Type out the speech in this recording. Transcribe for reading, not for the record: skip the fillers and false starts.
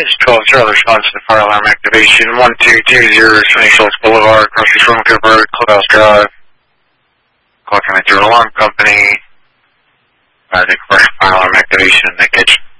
It's 12-0, response to the fire alarm activation. 1220 Sunny Schultz Boulevard, Grocery Store, Road, Clubhouse Drive. Call from the alarm company. The commercial fire alarm activation in the kitchen.